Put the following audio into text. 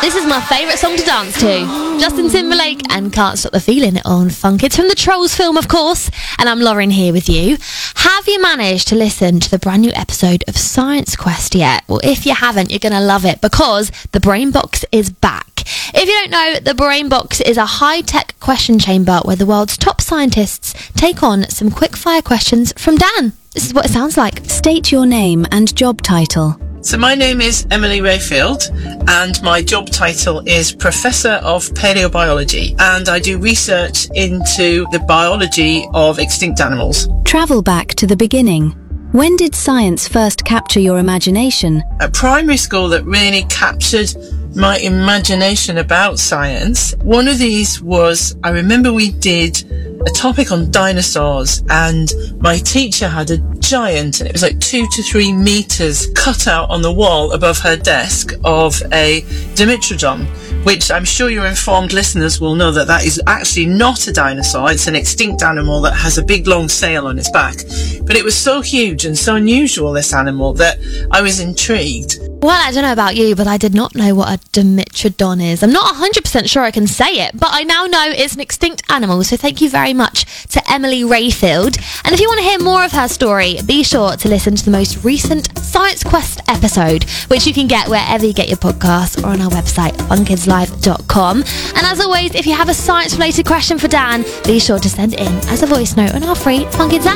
This is my favourite song to dance to. Justin Timberlake and Can't Stop the Feeling on Funk. It's from the Trolls film, of course, and I'm Lauren here with you. Have you managed to listen to the brand new episode of Science Quest yet? Well, if you haven't, you're going to love it because the Brain Box is back. If you don't know, the Brain Box is a high-tech question chamber where the world's top scientists take on some quick-fire questions from Dan. This is what it sounds like. State your name and job title. So my name is Emily Rayfield and my job title is Professor of Paleobiology, and I do research into the biology of extinct animals. Travel back to the beginning. When did science first capture your imagination? At primary school, that really captured my imagination about science. One of these was, I remember we did a topic on dinosaurs and my teacher had a giant, and it was like 2 to 3 meters cut out on the wall above her desk of a Dimetrodon, which I'm sure your informed listeners will know that is actually not a dinosaur. It's an extinct animal that has a big long sail on its back. But it was so huge and so unusual, this animal, that I was intrigued. Well, I don't know about you, but I did not know what a Dimetrodon is. I'm not 100% sure I can say it, but I now know it's an extinct animal, so thank you very much to Emily Rayfield. And if you want to hear more of her story, be sure to listen to the most recent Science Quest episode, which you can get wherever you get your podcasts or on our website, funkidslive.com. And as always, if you have a science-related question for Dan, be sure to send it in as a voice note on our free Fun Kids app.